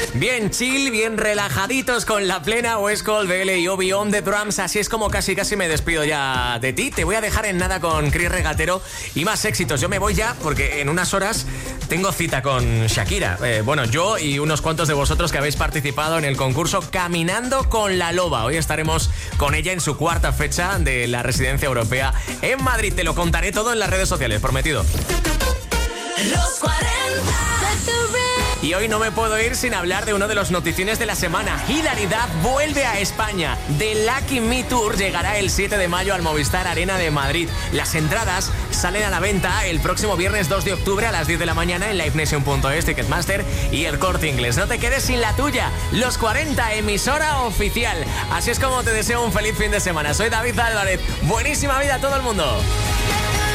Bien chill, bien relajaditos con la plena West Coast BL y Obi on the drums. Así es como casi me despido ya de ti. Te voy a dejar en nada con Chris Regatero y más éxitos. Yo me voy ya porque en unas horas tengo cita con Shakira. Bueno, yo y unos cuantos de vosotros que habéis participado en el concurso Caminando con la Loba. Hoy estaremos con ella en su cuarta fecha de la Residencia Europea en Madrid. Te lo contaré todo en las redes sociales, prometido. Los 40. Y hoy no me puedo ir sin hablar de uno de los noticines de la semana. Hilary Duff vuelve a España. The Lucky Me Tour llegará el 7 de mayo al Movistar Arena de Madrid. Las entradas salen a la venta el próximo viernes 2 de octubre a las 10 de la mañana en livenation.es, Ticketmaster y El Corte Inglés. No te quedes sin la tuya. Los 40, emisora oficial. Así es como te deseo un feliz fin de semana. Soy David Álvarez. Buenísima vida a todo el mundo.